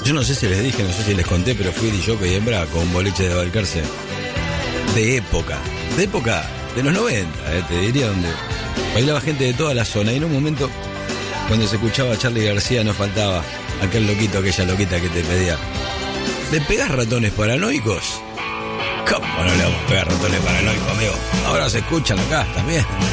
Yo no sé si les dije, no sé si les conté, pero fui DJ y hembra con un boliche de Balcarce. De época de los 90, te diría, donde bailaba gente de toda la zona. Y en un momento, cuando se escuchaba a Charly García, no faltaba aquel loquito, aquella loquita que te pedía: ¿le pegás ratones paranoicos? ¿Cómo no le vamos a pegar ratones paranoicos, amigo? Ahora se escuchan acá también.